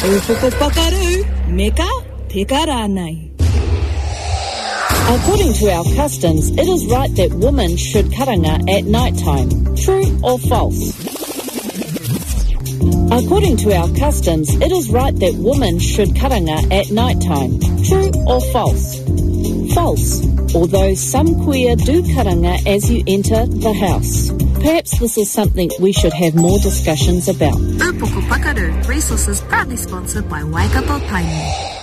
Ufoko pakaru, meka peka rānei. According to our customs, it is right that women should karanga at night time. True or false? According to our customs, it is right that women should karanga at night time. True or false? False, although some kuia do karanga as you enter the house. Perhaps this is something we should have more discussions about. Ufoko Pakaru, resources proudly sponsored by Waikato Tainui.